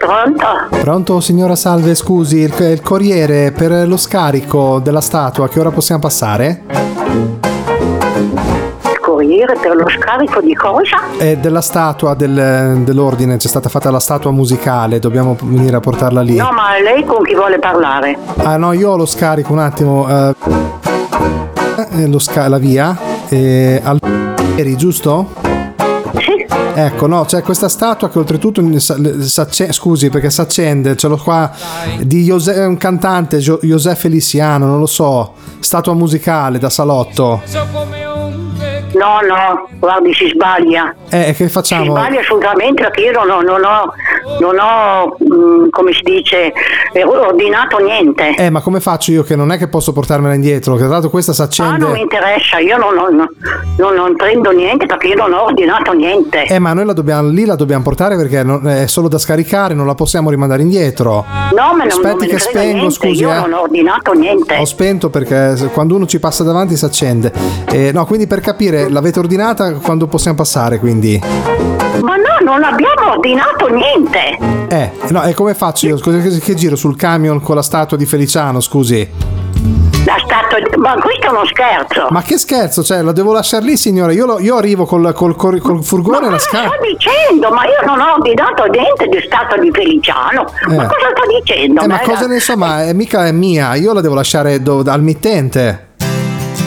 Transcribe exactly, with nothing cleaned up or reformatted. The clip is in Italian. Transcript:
Pronto? Pronto signora, salve, scusi, il, il corriere per lo scarico della statua, a che ora possiamo passare? Il corriere per lo scarico di cosa? È della statua del, dell'ordine, c'è stata fatta la statua musicale, dobbiamo venire a portarla lì. No, ma lei con chi vuole parlare? Ah no, io lo scarico un attimo, eh, lo sca- la via, eh, al giusto? Sì. Ecco, no, c'è questa statua che oltretutto scusi perché si accende, ce l'ho qua, di José, un cantante, José Feliciano, non lo so, statua musicale da salotto. No, no, guardi, si sbaglia. Eh, che facciamo? Si sbaglia assolutamente, perché io non ho, non ho, non ho mh, come si dice, eh, ordinato niente. Eh, ma come faccio io che non è che posso portarmela indietro? Che tra l'altro questa si accende. Ah, non mi interessa, io non, non, non, non prendo niente perché io non ho ordinato niente. Eh, ma noi la dobbiamo, lì la dobbiamo portare perché non, è solo da scaricare, non la possiamo rimandare indietro. No, ma non, Aspetti non me che ne frega spengo, niente, scusi, io eh. non ho ordinato niente. Ho spento perché quando uno ci passa davanti si accende. Eh, no, quindi per capire, l'avete ordinata quando possiamo passare, quindi? Ma no, non abbiamo ordinato niente. Eh, no, e come faccio io? Scusi, che, che giro sul camion con la statua di Feliciano, scusi? La statua, ma questo è uno scherzo. Ma che scherzo, cioè, la devo lasciare lì, signore? Io, lo, io arrivo col, col, col, col furgone e la scarico. Ma cosa sto dicendo? Ma io non ho ordinato niente di statua di Feliciano. Eh. Ma cosa sto dicendo? Eh, ma cosa ne so, ma è, mica è mia, io la devo lasciare do, al mittente.